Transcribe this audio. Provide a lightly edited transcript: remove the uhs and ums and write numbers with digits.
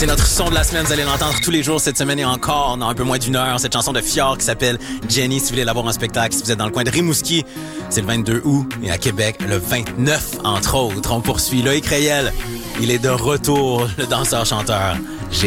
C'est notre son de la semaine. Vous allez l'entendre tous les jours cette semaine et encore dans un peu moins d'une heure. Cette chanson de Fjord qui s'appelle Jenny. Si vous voulez l'avoir en spectacle, si vous êtes dans le coin de Rimouski, c'est le 22 août. Et à Québec, le 29, entre autres. On poursuit Loïc Rayel. Il est de retour, le danseur-chanteur.